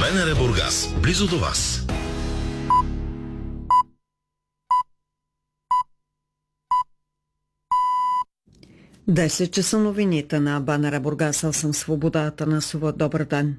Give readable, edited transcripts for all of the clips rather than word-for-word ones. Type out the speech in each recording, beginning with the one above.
БНР Бургас, близо до вас. 10 часа новините на БНР Бургас. Аз съм Свобода Атанасова. Добър ден.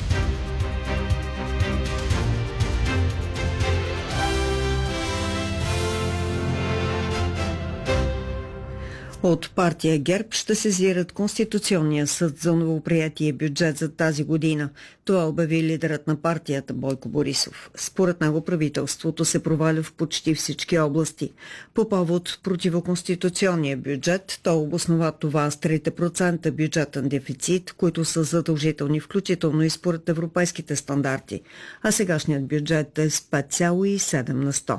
От партия ГЕРБ ще сезират Конституционния съд за новоприятие бюджет за тази година. Това обяви лидерът на партията Бойко Борисов. Според него правителството се проваля в почти всички области. По повод противоконституционния бюджет, то обоснова това с 3% бюджетен дефицит, които са задължителни, включително и според европейските стандарти. А сегашният бюджет е с 5,7 на 100.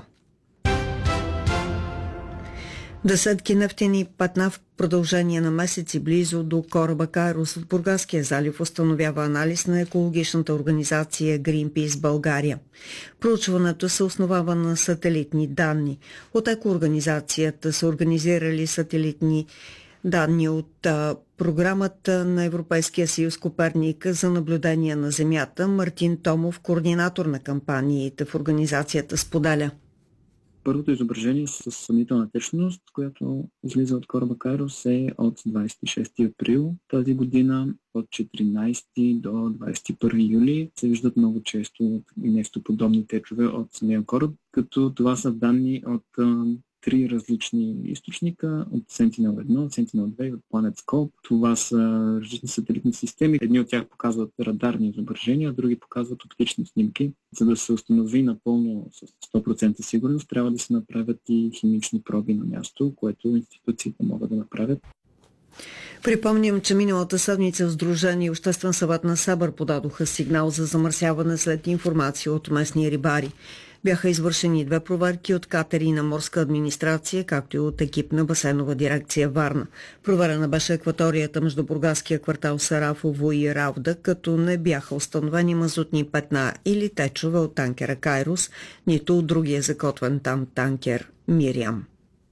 Десетки нефтени петна в продължение на месеци близо до кораба Кайрос в Бургаския залив установява анализ на екологичната организация Greenpeace България. Проучването се основава на сателитни данни. От екоорганизацията са организирали сателитни данни от програмата на Европейския съюз Коперник за наблюдение на Земята. Мартин Томов, координатор на кампаниите в организацията, споделя. Първото изображение с съмнителна течност, която излиза от кораба Кайрос, е от 26 април тази година. От 14 до 21 юли се виждат много често нефтоподобни течове от самия кораб, като това са данни от три различни източника, от Sentinel-1, Sentinel-2 и от PlanetScope. Това са различни сателитни системи. Едни от тях показват радарни изображения, други показват оптични снимки. За да се установи напълно с 100% сигурност, трябва да се направят и химични проби на място, което институциите могат да направят. Припомням, че миналата седмица в Сдружение и Обществен съвет на Себър подадоха сигнал за замърсяване след информация от местни рибари. Бяха извършени 2 проверки от катери на морска администрация, както и от екип на басейнова дирекция Варна. Проверена беше акваторията между бургаския квартал Сарафово и Равда, като не бяха установени мазутни петна или течове от танкера Кайрос, нито от другия закотвен там танкер Мириам.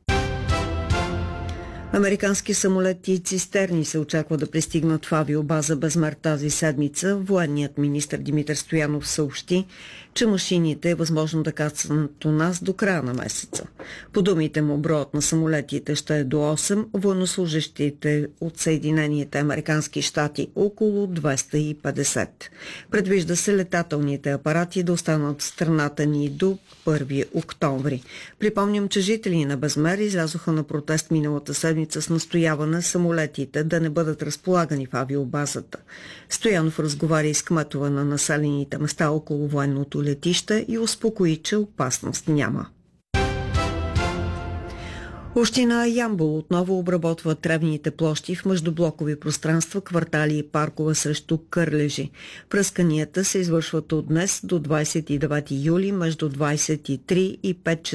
Американски самолети и цистерни се очаква да пристигнат в авиобаза Безмер тази седмица. Военният министър Димитър Стоянов съобщи, че машините е възможно да кацнат у нас до края на месеца. По думите му, броят на самолетите ще е до 8, военнослужащите от Съединените американски щати около 250. Предвижда се летателните апарати да останат в страната ни до 1 октомври. Припомням, че жители на Безмер излязоха на протест миналата седмица с настояване самолетите да не бъдат разполагани в авиобазата. Стоянов разговаря и с кметове на населените места около военното летище и успокои, че опасност няма. Община Ямбол отново обработва тревните площи в междублокови пространства, квартали и паркове срещу кърлежи. Пръсканията се извършват от днес до 29 юли между 23 и 5 часа